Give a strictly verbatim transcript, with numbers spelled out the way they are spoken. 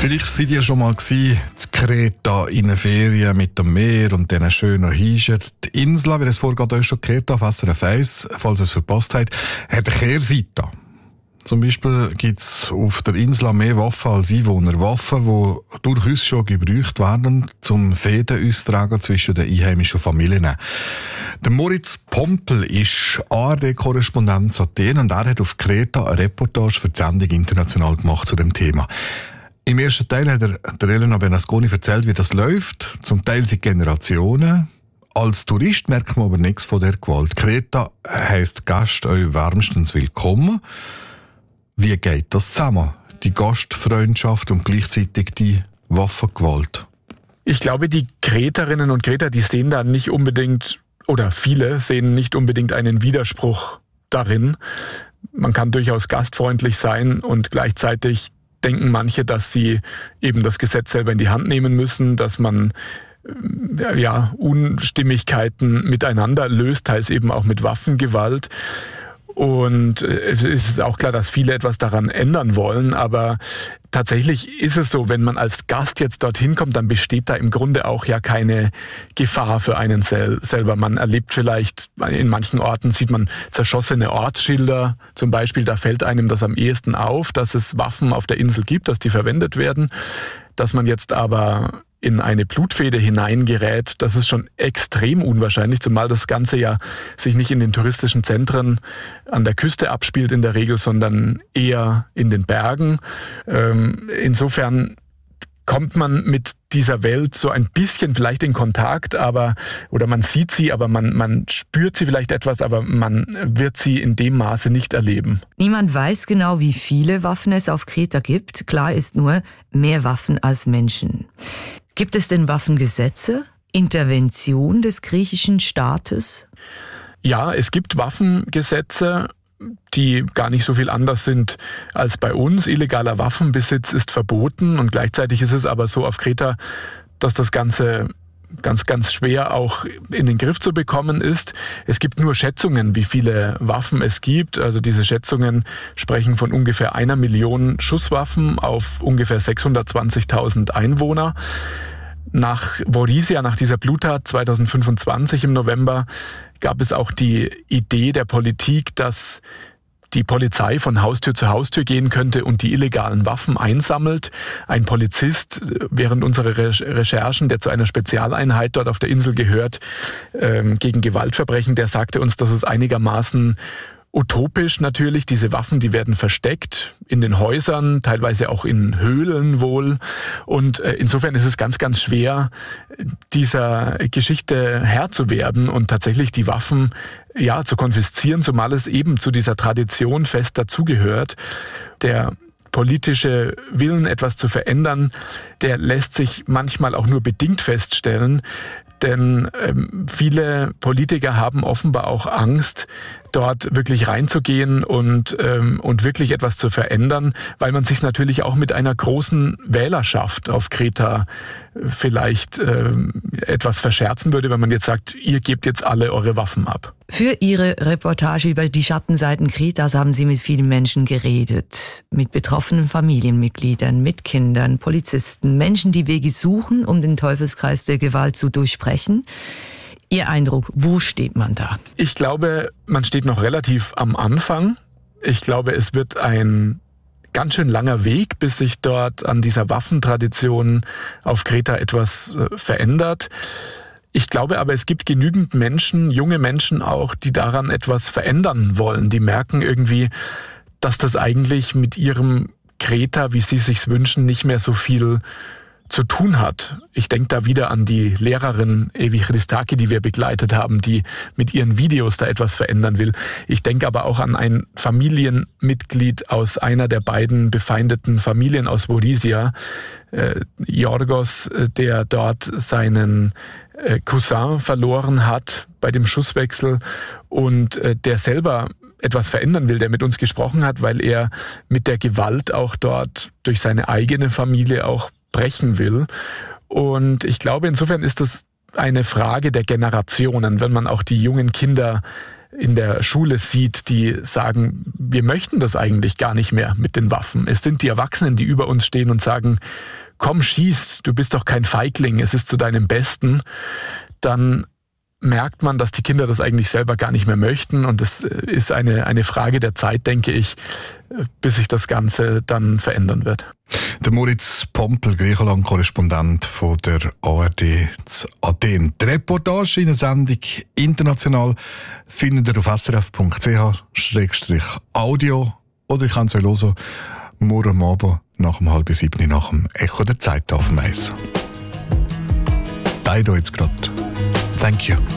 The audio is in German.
Vielleicht seid ihr schon mal gewesen, in Kreta in einer Ferien mit dem Meer und diesen schönen Häusern. Die Insel, wie das vorher euch schon gehört habt, auf S R F eins, falls ihr es verpasst habt, hat eine Kehrseite. Zum Beispiel gibt es auf der Insel mehr Waffen als Einwohner. Waffen, die durchaus schon gebraucht werden, zum Fäden austragen zwischen den einheimischen Familien. Der Moritz Pompel ist A R D-Korrespondent zu Athen und er hat auf Kreta eine Reportage für die Sendung international gemacht zu dem Thema. Im ersten Teil hat er der Elena Bernasconi erzählt, wie das läuft. Zum Teil sind Generationen. Als Tourist merkt man aber nichts von der Gewalt. Kreta heisst Gast euch wärmstens willkommen. Wie geht das zusammen? Die Gastfreundschaft und gleichzeitig die Waffengewalt? Ich glaube, die Kreterinnen und Kreter, die sehen da nicht unbedingt, oder viele sehen nicht unbedingt einen Widerspruch darin. Man kann durchaus gastfreundlich sein und gleichzeitig denken manche, dass sie eben das Gesetz selber in die Hand nehmen müssen, dass man ja, Unstimmigkeiten miteinander löst, teils eben auch mit Waffengewalt. Und es ist auch klar, dass viele etwas daran ändern wollen, aber tatsächlich ist es so, wenn man als Gast jetzt dorthin kommt, dann besteht da im Grunde auch ja keine Gefahr für einen sel- selber. Man erlebt vielleicht, in manchen Orten sieht man zerschossene Ortsschilder zum Beispiel, da fällt einem das am ehesten auf, dass es Waffen auf der Insel gibt, dass die verwendet werden. Dass man jetzt aber in eine Blutfehde hineingerät, das ist schon extrem unwahrscheinlich, zumal das Ganze ja sich nicht in den touristischen Zentren an der Küste abspielt in der Regel, sondern eher in den Bergen. Ähm, insofern kommt man mit dieser Welt so ein bisschen vielleicht in Kontakt, aber oder man sieht sie, aber man, man spürt sie vielleicht etwas, aber man wird sie in dem Maße nicht erleben. Niemand weiß genau, wie viele Waffen es auf Kreta gibt. Klar ist nur, mehr Waffen als Menschen. Gibt es denn Waffengesetze? Intervention des griechischen Staates? Ja, es gibt Waffengesetze, die gar nicht so viel anders sind als bei uns. Illegaler Waffenbesitz ist verboten und gleichzeitig ist es aber so auf Kreta, dass das Ganze ganz, ganz schwer auch in den Griff zu bekommen ist. Es gibt nur Schätzungen, wie viele Waffen es gibt. Also diese Schätzungen sprechen von ungefähr einer Million Schusswaffen auf ungefähr sechshundertzwanzigtausend Einwohner. Nach Vorissia, nach dieser Bluttat zweitausendfünfundzwanzig im November, gab es auch die Idee der Politik, dass die Polizei von Haustür zu Haustür gehen könnte und die illegalen Waffen einsammelt. Ein Polizist während unserer Recherchen, der zu einer Spezialeinheit dort auf der Insel gehört, ähm, gegen Gewaltverbrechen, der sagte uns, dass es einigermaßen utopisch natürlich, diese Waffen, die werden versteckt in den Häusern, teilweise auch in Höhlen wohl. Und insofern ist es ganz, ganz schwer, dieser Geschichte Herr zu werden und tatsächlich die Waffen ja zu konfiszieren, zumal es eben zu dieser Tradition fest dazugehört. Der politische Willen, etwas zu verändern, der lässt sich manchmal auch nur bedingt feststellen. Denn ähm, viele Politiker haben offenbar auch Angst, dort wirklich reinzugehen und, ähm, und wirklich etwas zu verändern, weil man sich natürlich auch mit einer großen Wählerschaft auf Kreta vielleicht ähm, etwas verscherzen würde, wenn man jetzt sagt, ihr gebt jetzt alle eure Waffen ab. Für Ihre Reportage über die Schattenseiten Kretas haben Sie mit vielen Menschen geredet. Mit betroffenen Familienmitgliedern, mit Kindern, Polizisten, Menschen, die Wege suchen, um den Teufelskreis der Gewalt zu durchbrechen. Ihr Eindruck, wo steht man da? Ich glaube, man steht noch relativ am Anfang. Ich glaube, es wird ein ganz schön langer Weg, bis sich dort an dieser Waffentradition auf Kreta etwas verändert. Ich glaube aber, es gibt genügend Menschen, junge Menschen auch, die daran etwas verändern wollen. Die merken irgendwie, dass das eigentlich mit ihrem Kreta, wie sie es sich wünschen, nicht mehr so viel zu tun hat. Ich denke da wieder an die Lehrerin Evi Christaki, die wir begleitet haben, die mit ihren Videos da etwas verändern will. Ich denke aber auch an ein Familienmitglied aus einer der beiden befeindeten Familien aus Vorissia, äh, Yorgos, der dort seinen äh, Cousin verloren hat bei dem Schusswechsel und äh, der selber etwas verändern will, der mit uns gesprochen hat, weil er mit der Gewalt auch dort durch seine eigene Familie auch brechen will. Und ich glaube, insofern ist das eine Frage der Generationen, wenn man auch die jungen Kinder in der Schule sieht, die sagen, wir möchten das eigentlich gar nicht mehr mit den Waffen. Es sind die Erwachsenen, die über uns stehen und sagen, komm, schieß, du bist doch kein Feigling, es ist zu deinem Besten, dann merkt man, dass die Kinder das eigentlich selber gar nicht mehr möchten. Und es ist eine, eine Frage der Zeit, denke ich, bis sich das Ganze dann verändern wird. Der Moritz Pompel, Griechenland-Korrespondent von der A R D zu Athen. Die Reportage in der Sendung «International» findet ihr auf s r f punkt c h slash audio oder ich kann es euch hören, morgen Abend nach um halb sieben nach dem Echo der Zeit auf dem Eis. Da jetzt gerade. Thank you.